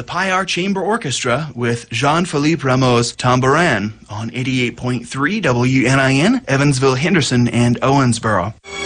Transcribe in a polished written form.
the Payar Chamber Orchestra with Jean-Philippe Rameau's Tambourin on 88.3 WNIN, Evansville, Henderson, and Owensboro.